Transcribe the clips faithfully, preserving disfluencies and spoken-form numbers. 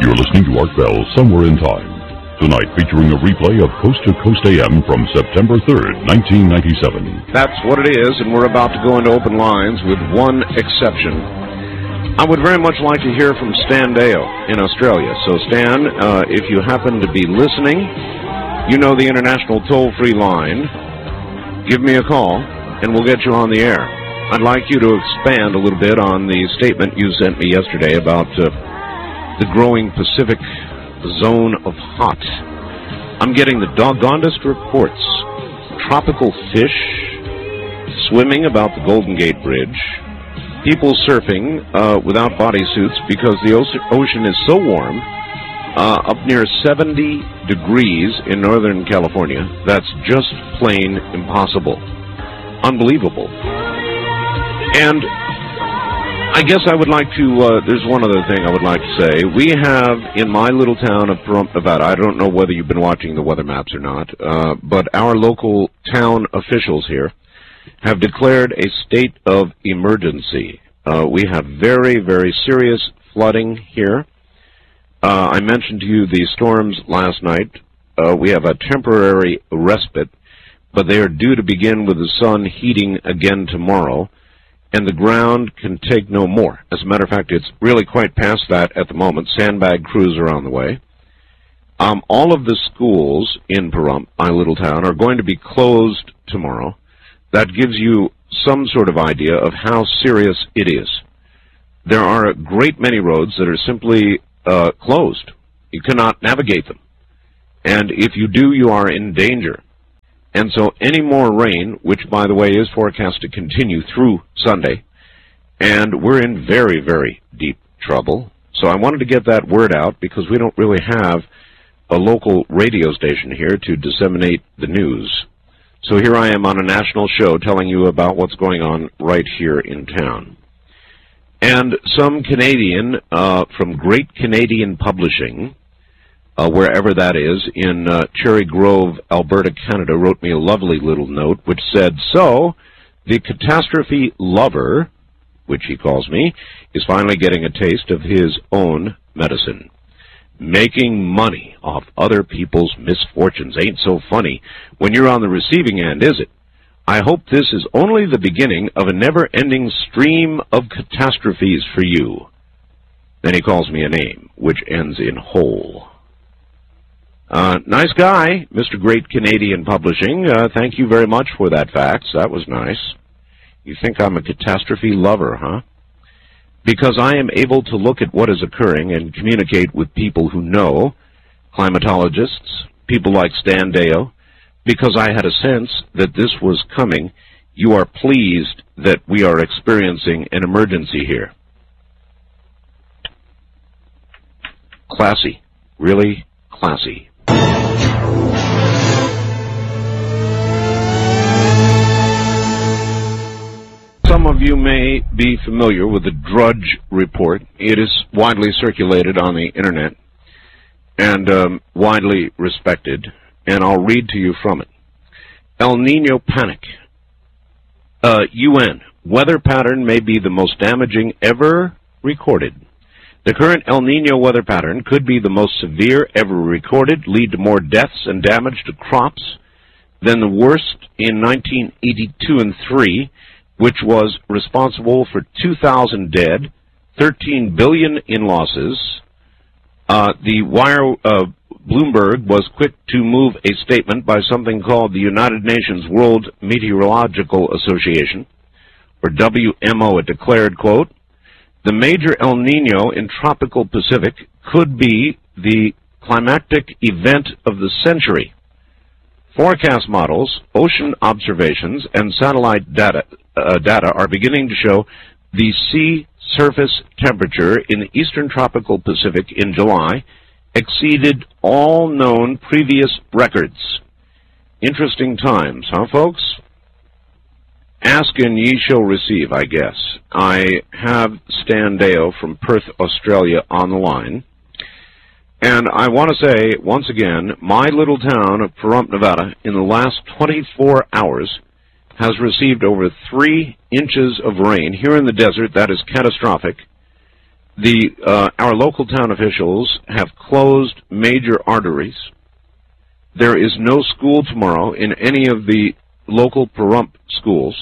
You're listening to Art Bell Somewhere in Time. Tonight featuring a replay of Coast to Coast A M from September third, nineteen ninety-seven. That's what it is, and we're about to go into open lines with one exception. I would very much like to hear from Stan Deyo in Australia. So, Stan, uh, if you happen to be listening, you know the international toll-free line. Give me a call, and we'll get you on the air. I'd like you to expand a little bit on the statement you sent me yesterday about uh, the growing Pacific zone of hot. I'm getting the doggonedest reports. Tropical fish swimming about the Golden Gate Bridge. People surfing uh, without bodysuits because the ocean is so warm, uh, up near seventy degrees in Northern California. That's just plain impossible. Unbelievable. And I guess I would like to, uh, there's one other thing I would like to say. We have, in my little town of Pahrump, Nevada, I don't know whether you've been watching the weather maps or not, uh, but our local town officials here have declared a state of emergency. Uh, we have very, very serious flooding here. Uh, I mentioned to you the storms last night. Uh, we have a temporary respite, but they are due to begin with the sun heating again tomorrow. And the ground can take no more. As a matter of fact, it's really quite past that at the moment. Sandbag crews are on the way. Um, all of the schools in Pahrump, my little town, are going to be closed tomorrow. That gives you some sort of idea of how serious it is. There are a great many roads that are simply uh, closed. You cannot navigate them. And if you do, you are in danger. And so any more rain, which, by the way, is forecast to continue through Sunday, and we're in very, very deep trouble. So I wanted to get that word out because we don't really have a local radio station here to disseminate the news. So here I am on a national show telling you about what's going on right here in town. And some Canadian uh, from Great Canadian Publishing, Uh, wherever that is, in uh, Cherry Grove, Alberta, Canada, wrote me a lovely little note which said, so, the catastrophe lover, which he calls me, is finally getting a taste of his own medicine. Making money off other people's misfortunes ain't so funny when you're on the receiving end, is it? I hope this is only the beginning of a never-ending stream of catastrophes for you. Then he calls me a name, which ends in hole. Uh, nice guy, Mister Great Canadian Publishing. Uh, thank you very much for that fax. That was nice. You think I'm a catastrophe lover, huh? Because I am able to look at what is occurring and communicate with people who know, climatologists, people like Stan Deyo, because I had a sense that this was coming. You are pleased that we are experiencing an emergency here. Classy. Really classy. Some of you may be familiar with the Drudge Report. It is widely circulated on the Internet and um, widely respected, and I'll read to you from it. El Nino panic. Uh, U N. Weather pattern may be the most damaging ever recorded. The current El Nino weather pattern could be the most severe ever recorded, lead to more deaths and damage to crops than the worst in nineteen eighty-two and three, which was responsible for two thousand dead, thirteen billion dollars in losses. Uh, the Wire, uh, Bloomberg was quick to move a statement by something called the United Nations World Meteorological Association, or W M O. It declared, quote, the major El Nino in tropical Pacific could be the climactic event of the century. Forecast models, ocean observations, and satellite data, uh, data are beginning to show the sea surface temperature in the eastern tropical Pacific in July exceeded all known previous records. Interesting times, huh, folks? Ask and ye shall receive, I guess. I have Stan Deyo from Perth, Australia on the line. And I want to say, once again, my little town of Pahrump, Nevada, in the last twenty-four hours, has received over three inches of rain. Here in the desert, that is catastrophic. The uh, our local town officials have closed major arteries. There is no school tomorrow in any of the local Pahrump schools.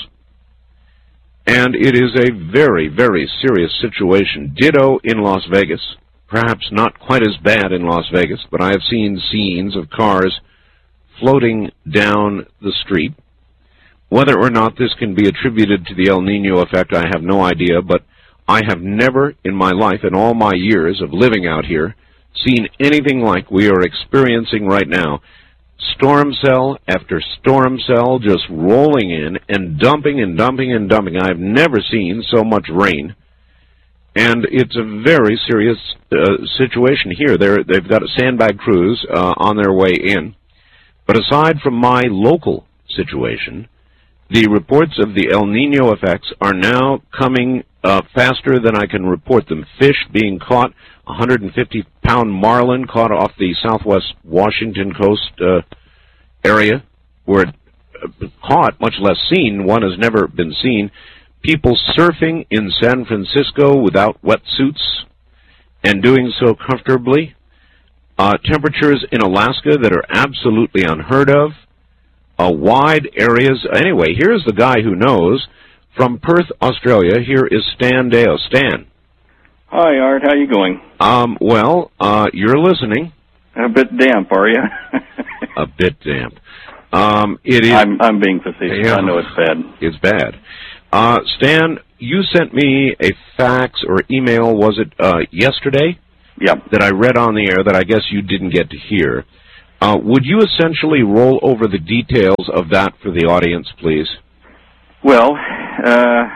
And it is a very, very serious situation. Ditto in Las Vegas. Perhaps not quite as bad in Las Vegas, but I have seen scenes of cars floating down the street. Whether or not this can be attributed to the El Nino effect, I have no idea, but I have never in my life, in all my years of living out here, seen anything like we are experiencing right now. Storm cell after storm cell just rolling in and dumping and dumping and dumping. I've never seen so much rain. And it's a very serious uh, situation here. They're, they've got a sandbag crews uh, on their way in. But aside from my local situation, the reports of the El Nino effects are now coming uh, faster than I can report them. Fish being caught, one hundred fifty pound marlin caught off the southwest Washington coast uh, area, where it uh, caught, much less seen. One has never been seen. People surfing in San Francisco without wetsuits and doing so comfortably. Uh, temperatures in Alaska that are absolutely unheard of. Uh, wide areas. Anyway, here's the guy who knows. From Perth, Australia, here is Stan Deyo. Stan. Hi, Art. How you going? Um, well, uh, you're listening. A bit damp, are you? A bit damp. Um, it is. I'm, I'm being facetious. Yeah, I know it's bad. It's bad. Uh, Stan, you sent me a fax or email, was it uh, yesterday? Yeah. That I read on the air that I guess you didn't get to hear. Uh, would you essentially roll over the details of that for the audience, please? Well, uh,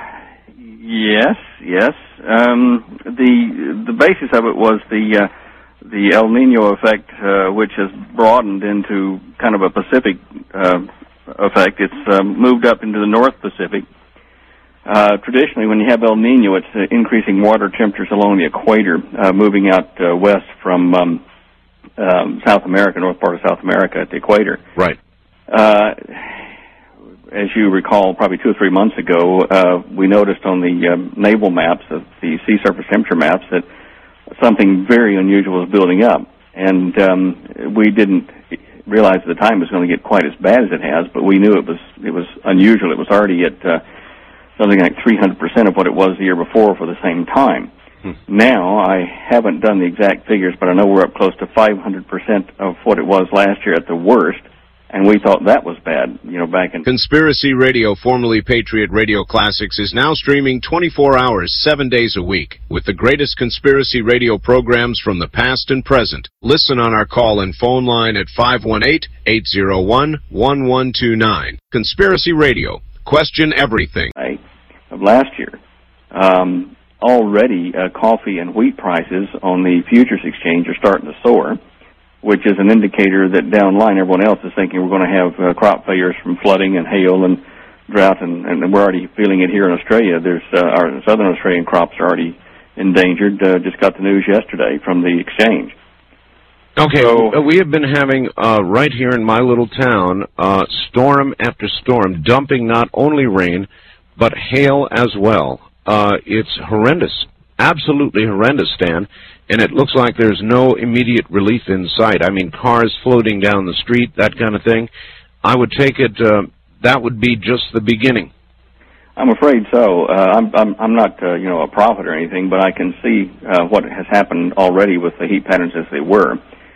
yes, yes. Um, the the basis of it was the uh, the El Nino effect, uh, which has broadened into kind of a Pacific uh, effect. It's uh, moved up into the North Pacific. Uh, traditionally, when you have El Nino, it's uh, increasing water temperatures along the equator, uh, moving out uh, west from um, um, South America, north part of South America at the equator. Right. Uh, as you recall, probably two or three months ago, uh, we noticed on the um, naval maps, of the sea surface temperature maps, that something very unusual was building up. And um, we didn't realize at the time it was going to get quite as bad as it has, but we knew it was it was unusual. It was already at uh, something like three hundred percent of what it was the year before for the same time. Hmm. Now, I haven't done the exact figures, but I know we're up close to five hundred percent of what it was last year at the worst. And we thought that was bad, you know, back in... Conspiracy Radio, formerly Patriot Radio Classics, is now streaming twenty-four hours, seven days a week, with the greatest conspiracy radio programs from the past and present. Listen on our call and phone line at five one eight, eight zero one, one one two nine. Conspiracy Radio. Question everything. Of last year. Um, already, uh, coffee and wheat prices on the futures exchange are starting to soar, which is an indicator that down the line everyone else is thinking we're going to have uh, crop failures from flooding and hail and drought, and, and we're already feeling it here in Australia. There's uh, our southern Australian crops are already endangered. Uh, just got the news yesterday from the exchange. Okay, so, we have been having uh, right here in my little town uh, storm after storm, dumping not only rain but hail as well. Uh, it's horrendous, absolutely horrendous, Stan. And it looks like there's no immediate relief in sight. I mean, cars floating down the street, that kind of thing. I would take it uh, that would be just the beginning. I'm afraid so. Uh, I'm, I'm, I'm not, uh, you know, a prophet or anything, but I can see uh, what has happened already with the heat patterns as they were.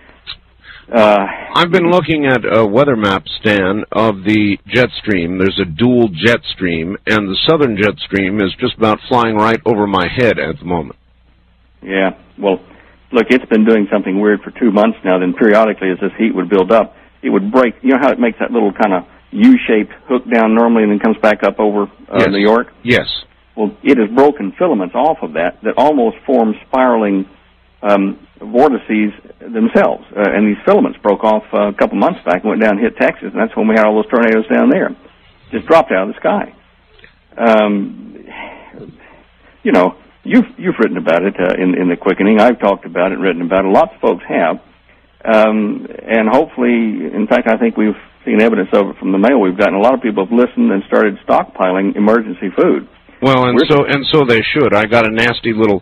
Uh, I've been looking at a weather map, Stan, of the jet stream. There's a dual jet stream, and the southern jet stream is just about flying right over my head at the moment. Yeah, well, look, it's been doing something weird for two months now. Then periodically, as this heat would build up, it would break. You know how it makes that little kind of U-shaped hook down normally and then comes back up over uh, yes. New York? Yes. Well, it has broken filaments off of that that almost form spiraling um, vortices themselves. Uh, and these filaments broke off uh, a couple months back and went down and hit Texas, and that's when we had all those tornadoes down there. Just dropped out of the sky. Um, you know, You've you've written about it uh, in in the quickening. I've talked about it, written about it. Lots of folks have, um, and hopefully, in fact, I think we've seen evidence of it from the mail we've gotten. A lot of people have listened and started stockpiling emergency food. Well, and We're so and so they should. I got a nasty little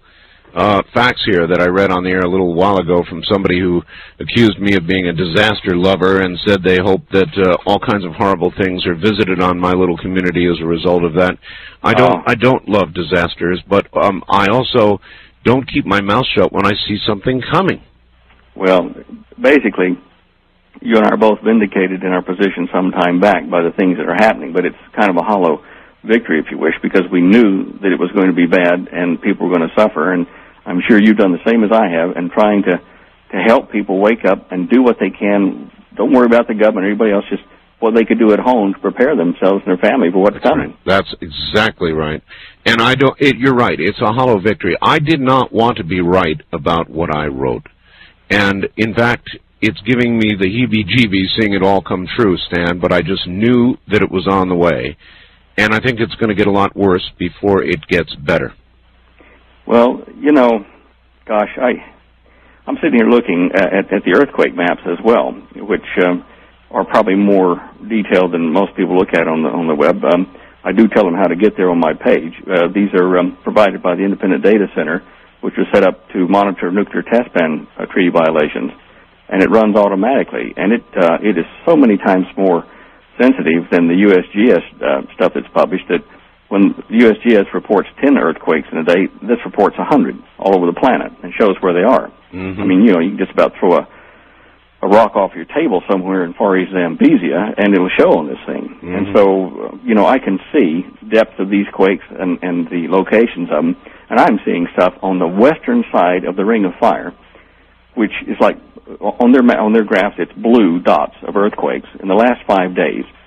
uh, facts here that I read on the air a little while ago from somebody who accused me of being a disaster lover and said they hope that uh, all kinds of horrible things are visited on my little community as a result of that. I don't, oh. I don't love disasters, but um, I also don't keep my mouth shut when I see something coming. Well, basically, you and I are both vindicated in our position some time back by the things that are happening, but it's kind of a hollow victory, if you wish, because we knew that it was going to be bad and people were going to suffer, and I'm sure you've done the same as I have, and trying to, to help people wake up and do what they can. Don't worry about the government or anybody else, just what they could do at home to prepare themselves and their family for what's That's coming. Right. That's exactly right. And I don't, it, you're right, it's a hollow victory. I did not want to be right about what I wrote. And, in fact, it's giving me the heebie-jeebies seeing it all come true, Stan, but I just knew that it was on the way. And I think it's going to get a lot worse before it gets better. Well, you know, gosh, I, I'm sitting here looking at, at the earthquake maps as well, which um, are probably more detailed than most people look at on the on the web. Um, I do tell them how to get there on my page. Uh, these are um, provided by the Independent Data Center, which was set up to monitor nuclear test ban uh, treaty violations, and it runs automatically. And it uh, it is so many times more sensitive than the U S G S uh, stuff that's published that when the U S G S reports ten earthquakes in a day, this reports one hundred all over the planet and shows where they are. Mm-hmm. I mean, you know, you can just about throw a, a rock off your table somewhere in Far East Zambezia, and it'll show on this thing. Mm-hmm. And so, you know, I can see depth of these quakes and, and the locations of them, and I'm seeing stuff on the western side of the Ring of Fire, which is like, on their on their graphs, it's blue dots of earthquakes in the last five days.